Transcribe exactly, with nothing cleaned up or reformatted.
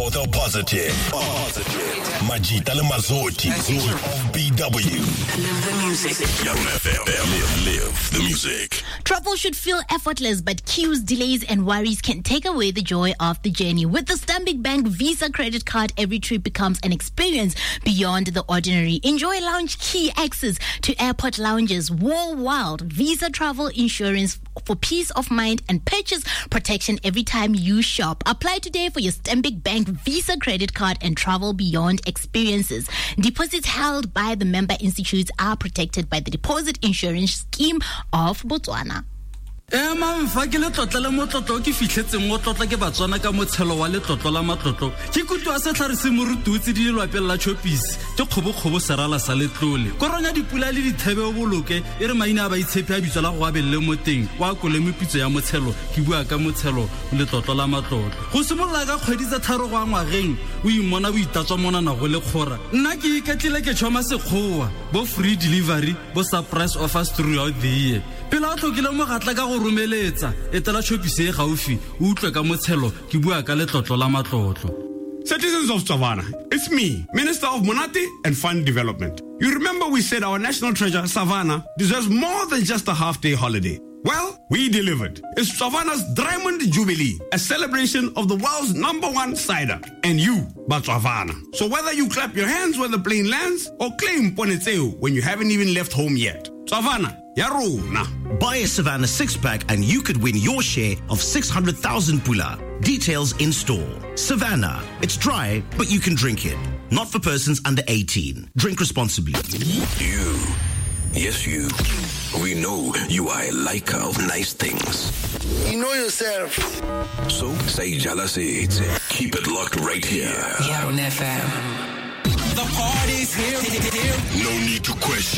for the positive. Positive. Majita le Mazoti of B W. Live the music. Young F M. Live, live the music. Travel should feel effortless, but queues, delays, and worries can take away the joy of the journey. With the Stanbic Bank Visa credit card, every trip becomes an experience beyond the ordinary. Enjoy lounge key access to airport lounges, worldwide Visa travel insurance for peace of mind, and purchase protection every time you shop. Apply today for your Stanbic Bank Visa credit card and travel beyond experiences. Deposits held by the member institutes are protected by the Deposit Insurance Scheme of Botswana. Ema mfa ke le tlotla le motlotlo ke fitlhetseng mo tlotla ke batswana ka motshelo wa le tlotlo la matlotlo ke kutu a se tlhare se morututsi di lwapela chopis ke khobo khobo serala sa letlole koranya dipula le dithebe o boloke e re maina ba itshepe a bitso la go abelle mo teng kwa kole mepitso ya motshelo ke bua ka motshelo le tlotlo la matlotlo go simolla ka kgwedi tsa tharo go ngwageng o imona bo itatswa mona na go le khora nna ke iketlile ke tshoma sekgowa bo free delivery bo surprise offers throughout the year pela tlhokile mo gatla ka go rumeletsa etela chopise e gaufi o utlwe ka motshelo ke bua ka letlotlo la matlotlo. Citizens of Savannah, it's me, Minister of Monate and Fund Development. You remember we said our national treasure, Savannah, deserves more than just a half-day holiday. Well, we delivered. It's Savannah's Diamond Jubilee, a celebration of the world's number one cider. And you, but Savannah. So whether you clap your hands when the plane lands or claim Ponetseo when you haven't even left home yet, Savannah, yarona. Buy a Savannah six-pack and you could win your share of six hundred thousand pula. Details in store. Savannah. It's dry, but you can drink it. Not for persons under eighteen. Drink responsibly. You. Yes, you. We know you are a liker of nice things. You know yourself. So, say jala say it. Keep it locked right here. Young F M. The party's here. No need to question.